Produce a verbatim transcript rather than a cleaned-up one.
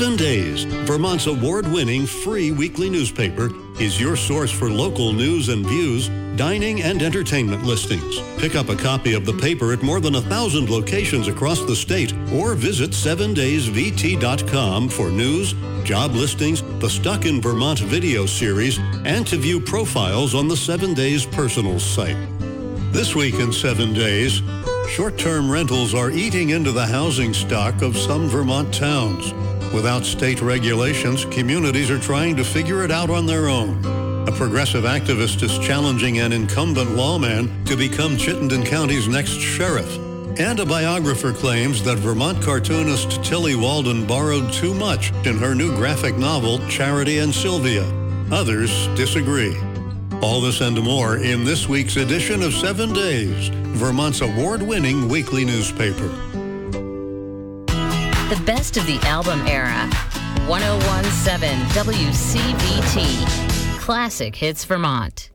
Seven Days, Vermont's award-winning free weekly newspaper, is your source for local news and views, dining and entertainment listings. Pick up a copy of the paper at more than a thousand locations across the state or visit seven days v t dot com for news, job listings, the Stuck in Vermont video series, and to view profiles on the Seven Days Personals site. This week in Seven Days, short-term rentals are eating into the housing stock of some Vermont towns. Without state regulations, communities are trying to figure it out on their own. A progressive activist is challenging an incumbent lawman to become Chittenden County's next sheriff. And a biographer claims that Vermont cartoonist Tilly Walden borrowed too much in her new graphic novel, Charity and Sylvia. Others disagree. All this and more in this week's edition of Seven Days, Vermont's award-winning weekly newspaper. The best of the album era. one oh one point seven W C V T. Classic Hits Vermont.